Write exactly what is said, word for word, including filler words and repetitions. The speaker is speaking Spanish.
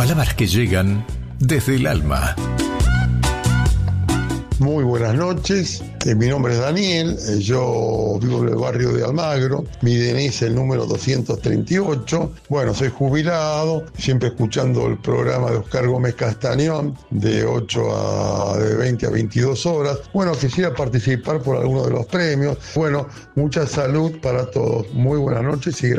Palabras que llegan desde el alma. Muy buenas noches, eh, mi nombre es Daniel, eh, yo vivo en el barrio de Almagro, mi D N I es el número doscientos treinta y ocho, bueno, soy jubilado, siempre escuchando el programa de Oscar Gómez Castañón, de ocho a, de veinte a veintidós horas, bueno, quisiera participar por alguno de los premios, bueno, mucha salud para todos, muy buenas noches y gracias.